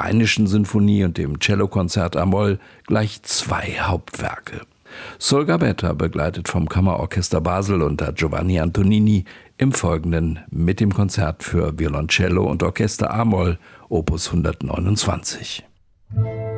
Rheinischen Sinfonie und dem Cellokonzert a-Moll gleich 2 Hauptwerke. Sol Gabetta begleitet vom Kammerorchester Basel unter Giovanni Antonini im Folgenden mit dem Konzert für Violoncello und Orchester a-Moll Opus 129.